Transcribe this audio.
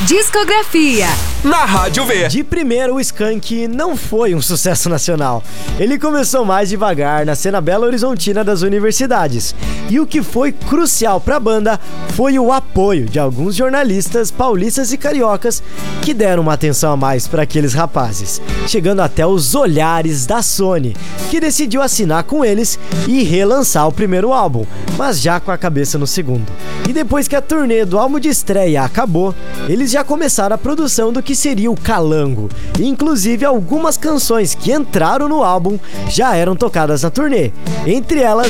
Discografia na Rádio V. De primeiro, o Skank não foi um sucesso nacional. Ele começou mais devagar na cena belo horizontina das universidades. E o que foi crucial para a banda foi o apoio de alguns jornalistas paulistas e cariocas que deram uma atenção a mais para aqueles rapazes, chegando até os olhares da Sony, que decidiu assinar com eles e relançar o primeiro álbum, mas já com a cabeça no segundo. E depois que a turnê do álbum de estreia acabou, eles já começaram a produção do que seria o Calango. E, inclusive, algumas canções que entraram no álbum já eram tocadas na turnê. Entre elas,